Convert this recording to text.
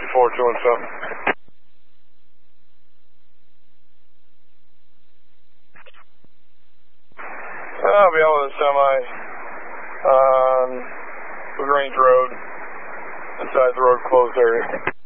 10-4 doing something. I'll be out with a semi on LaGrange Road, inside the road closed area.